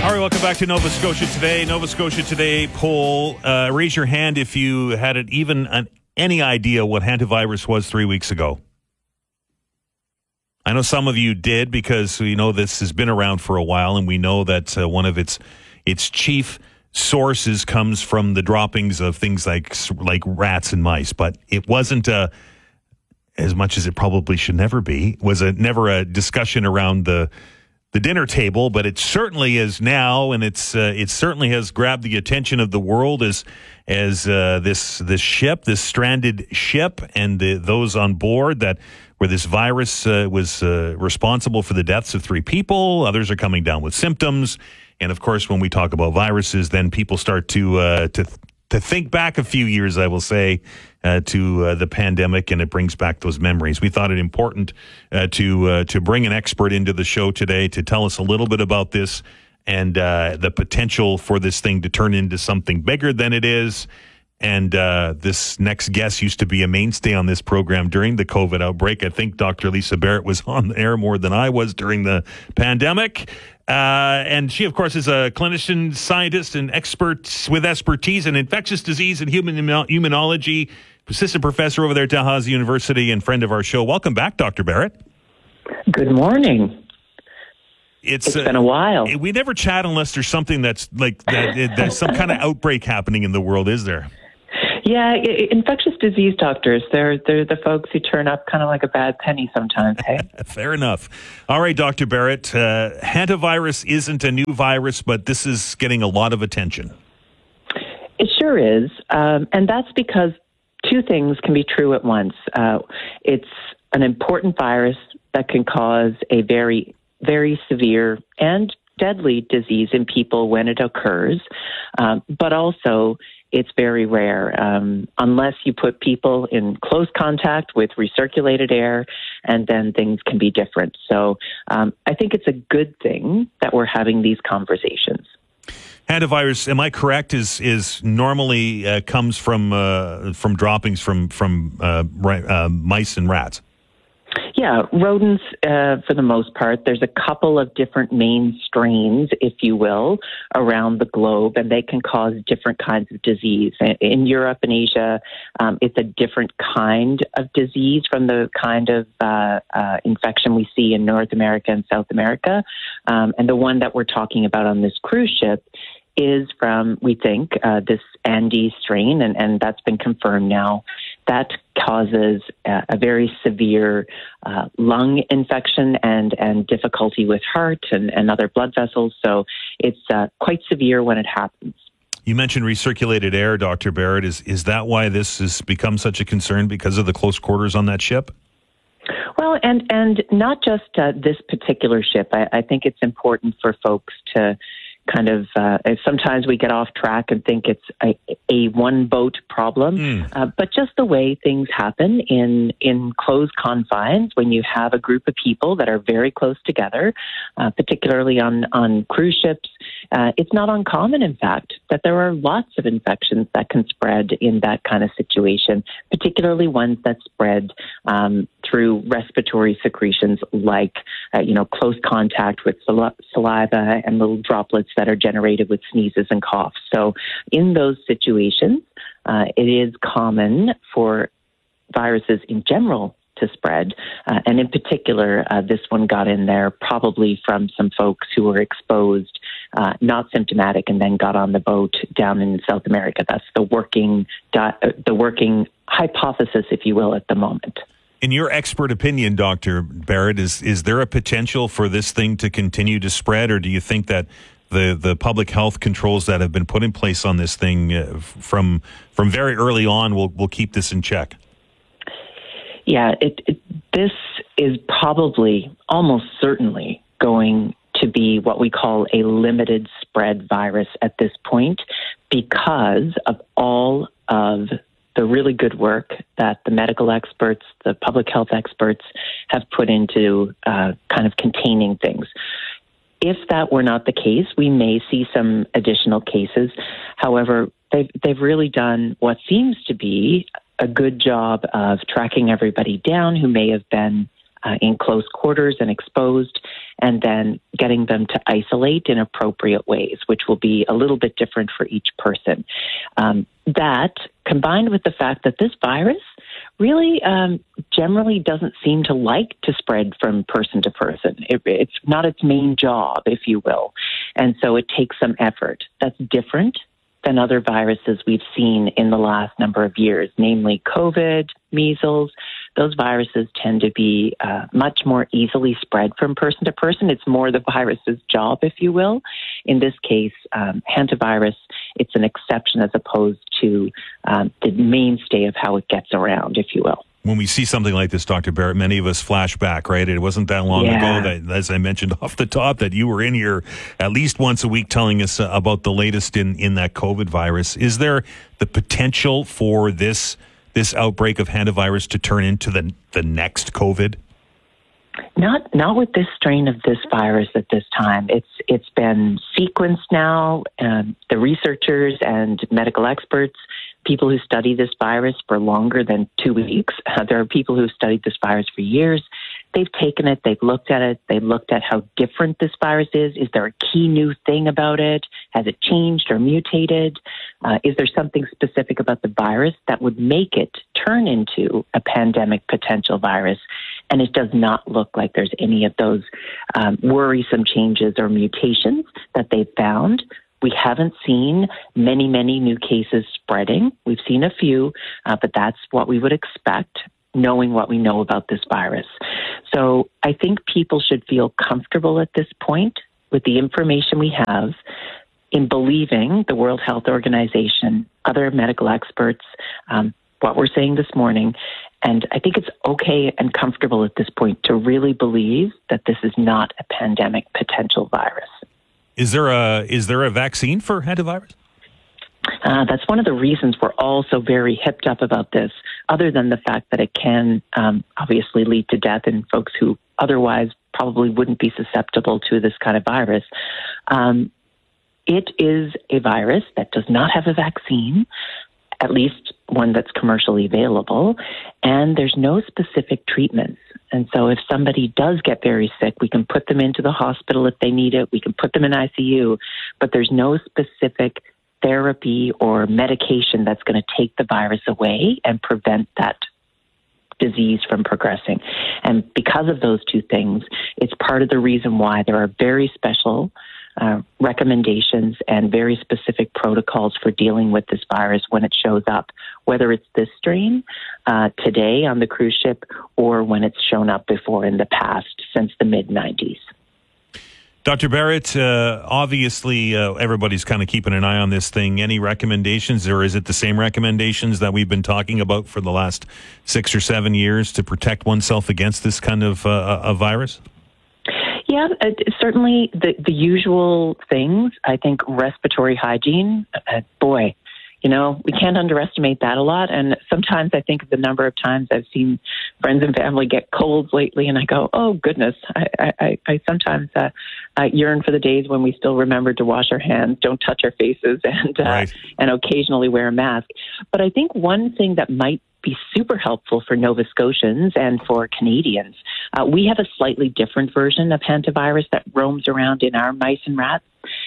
All right, welcome back to Nova Scotia Today. Nova Scotia Today poll. Raise your hand if you had any idea what hantavirus was 3 weeks ago. I know some of you did because we know this has been around for a while, and we know that one of its chief sources comes from the droppings of things like rats and mice. But it wasn't as much as it probably should never be. It was never a discussion around the dinner table, but it certainly is now, and it certainly has grabbed the attention of the world as this stranded ship and those on board where this virus was responsible for the deaths of 3 people. Others are coming down with symptoms, and of course, when we talk about viruses, then people start to think back a few years, I will say, to the pandemic, and it brings back those memories. We thought it important to bring an expert into the show today to tell us a little bit about this and the potential for this thing to turn into something bigger than it is. And this next guest used to be a mainstay on this program during the COVID outbreak. I think Dr. Lisa Barrett was on the air more than I was during the pandemic. And she, of course, is a clinician, scientist, and expert with expertise in infectious disease and human immunology, assistant professor over there at Dalhousie University and friend of our show. Welcome back, Dr. Barrett. Good morning. It's been a while. We never chat unless there's something that's there's some kind of outbreak happening in the world, is there? Yeah, infectious disease doctors, they're the folks who turn up kind of like a bad penny sometimes, hey? Fair enough. All right, Dr. Barrett, hantavirus isn't a new virus, but this is getting a lot of attention. It sure is, and that's because 2 things can be true at once. It's an important virus that can cause a very, very severe and deadly disease in people when it occurs, but also it's very rare unless you put people in close contact with recirculated air, and then things can be different. So I think it's a good thing that we're having these conversations. Hantavirus, am I correct, is normally comes from droppings from mice and rats? Yeah, rodents for the most part. There's a couple of different main strains, if you will, around the globe, and they can cause different kinds of disease. In Europe and Asia, it's a different kind of disease from the kind of infection we see in North America and South America. And the one that we're talking about on this cruise ship is from, we think, this Andes strain, and that's been confirmed now. That causes a very severe lung infection and difficulty with heart and other blood vessels. So it's quite severe when it happens. You mentioned recirculated air, Dr. Barrett. Is that why this has become such a concern, because of the close quarters on that ship? Well, and not just this particular ship. I think it's important for folks to kind of, sometimes we get off track and think it's a one boat problem, but just the way things happen in closed confines when you have a group of people that are very close together, particularly on cruise ships. It's not uncommon, in fact, that there are lots of infections that can spread in that kind of situation, particularly ones that spread through respiratory secretions like, close contact with saliva and little droplets that are generated with sneezes and coughs. So in those situations, it is common for viruses in general to spread. And in particular, this one got in there probably from some folks who were exposed, not symptomatic, and then got on the boat down in South America. That's the working hypothesis, if you will, at the moment. In your expert opinion, Dr. Barrett, is there a potential for this thing to continue to spread, or do you think that the public health controls that have been put in place on this thing from very early on will keep this in check? Yeah, this is probably almost certainly going to be what we call a limited spread virus at this point, because of all of the really good work that the medical experts, the public health experts have put into kind of containing things. If that were not the case, we may see some additional cases. However, they've really done what seems to be a good job of tracking everybody down who may have been in close quarters and exposed, and then getting them to isolate in appropriate ways, which will be a little bit different for each person. That, combined with the fact that this virus really generally doesn't seem to like to spread from person to person. It's not its main job, if you will. And so it takes some effort. That's different than other viruses we've seen in the last number of years, namely COVID, measles. Those viruses tend to be much more easily spread from person to person. It's more the virus's job, if you will. In this case, hantavirus, it's an exception as opposed to the mainstay of how it gets around, if you will. When we see something like this, Dr. Barrett, many of us flash back, right? It wasn't that long ago that, as I mentioned off the top, that you were in here at least once a week telling us about the latest in that COVID virus. Is there the potential for this outbreak of hantavirus to turn into the next COVID? Not with this strain of this virus at this time. It's been sequenced now. The researchers and medical experts, people who study this virus for longer than 2 weeks. There are people who have studied this virus for years. They've taken it, they've looked at it, they've looked at how different this virus is. Is there a key new thing about it? Has it changed or mutated? Is there something specific about the virus that would make it turn into a pandemic potential virus? And it does not look like there's any of those worrisome changes or mutations that they've found. We haven't seen many new cases spreading. We've seen a few, but that's what we would expect, knowing what we know about this virus. So I think people should feel comfortable at this point with the information we have in believing the World Health Organization, other medical experts, what we're saying this morning. And I think it's okay and comfortable at this point to really believe that this is not a pandemic potential virus. Is there a vaccine for hantavirus? That's one of the reasons we're all so very hipped up about this, other than the fact that it can obviously lead to death in folks who otherwise probably wouldn't be susceptible to this kind of virus. It is a virus that does not have a vaccine, at least one that's commercially available, and there's no specific treatments. And so if somebody does get very sick, we can put them into the hospital if they need it. We can put them in ICU, but there's no specific therapy or medication that's going to take the virus away and prevent that disease from progressing. And because of those two things, it's part of the reason why there are very special recommendations and very specific protocols for dealing with this virus when it shows up, whether it's this strain today on the cruise ship or when it's shown up before in the past since the mid-90s. Dr. Barrett, obviously everybody's kind of keeping an eye on this thing. Any recommendations, or is it the same recommendations that we've been talking about for the last 6 or 7 years to protect oneself against this kind of a virus? Yeah, certainly the usual things. I think respiratory hygiene, boy, we can't underestimate that a lot. And sometimes I think of the number of times I've seen friends and family get colds lately, and I go, oh, goodness. I sometimes yearn for the days when we still remember to wash our hands, don't touch our faces, and occasionally wear a mask. But I think one thing that might be super helpful for Nova Scotians and for Canadians. We have a slightly different version of hantavirus that roams around in our mice and rats.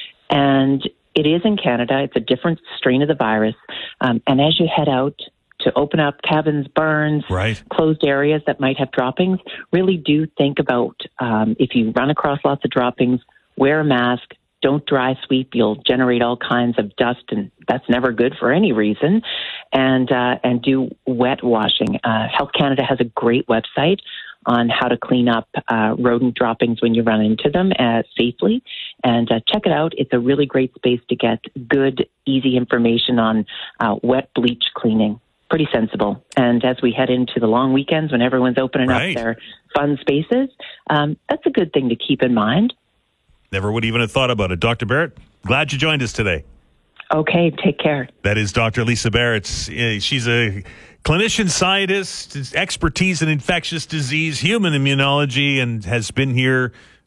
And it is in Canada. It's a different strain of the virus. And as you head out to open up cabins, barns, closed areas that might have droppings, really do think about if you run across lots of droppings, wear a mask. Don't dry sweep. You'll generate all kinds of dust, and that's never good for any reason. And do wet washing. Health Canada has a great website on how to clean up rodent droppings when you run into them safely. And check it out. It's a really great space to get good, easy information on wet bleach cleaning. Pretty sensible. And as we head into the long weekends when everyone's opening up their fun spaces, that's a good thing to keep in mind. Never would even have thought about it. Dr. Barrett, glad you joined us today. Okay, take care. That is Dr. Lisa Barrett. She's a clinician scientist, expertise in infectious disease, human immunology, and has been here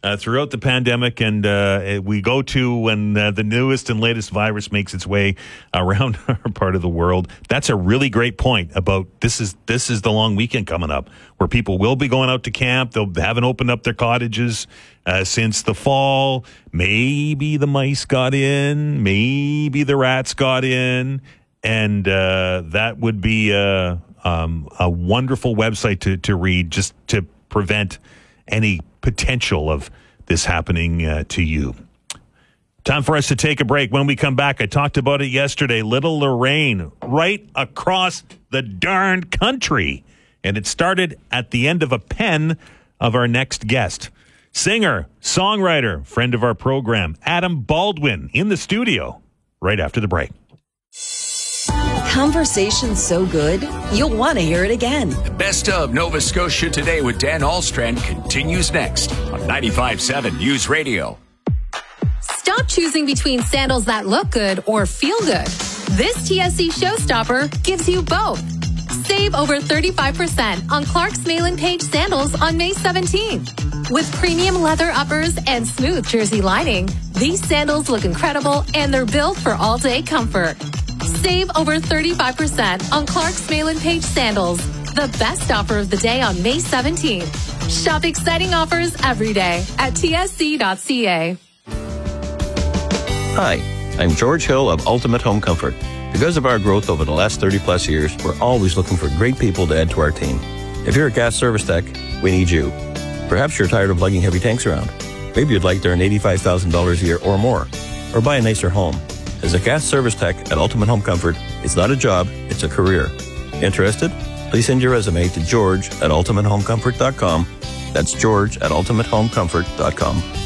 throughout the pandemic, and we go to when the newest and latest virus makes its way around our part of the world. That's a really great point about this is the long weekend coming up where people will be going out to camp. They haven't opened up their cottages since the fall. Maybe the mice got in. Maybe the rats got in. And that would be a wonderful website to read just to prevent any potential of this happening to you. Time for us to take a break. When we come back, I talked about it yesterday. Little Lorraine, right across the darn country. And it started at the end of a pen of our next guest. Singer, songwriter, friend of our program, Adam Baldwin, in the studio right after the break. Conversation's so good, you'll want to hear it again. The Best of Nova Scotia Today with Dan Alstrand continues next on 95.7 News Radio. Stop choosing between sandals that look good or feel good. This TSC Showstopper gives you both. Save over 35% on Clark's Malin Page sandals on May 17th. With premium leather uppers and smooth jersey lining, these sandals look incredible and they're built for all-day comfort. Save over 35% on Clark's Malin Page sandals. The best offer of the day on May 17th. Shop exciting offers every day at tsc.ca. Hi, I'm George Hill of Ultimate Home Comfort. Because of our growth over the last 30 plus years, we're always looking for great people to add to our team. If you're a gas service tech, we need you. Perhaps you're tired of lugging heavy tanks around. Maybe you'd like to earn $85,000 a year or more, or buy a nicer home. As a gas service tech at Ultimate Home Comfort, it's not a job, it's a career. Interested? Please send your resume to George at ultimatehomecomfort.com. That's George at ultimatehomecomfort.com.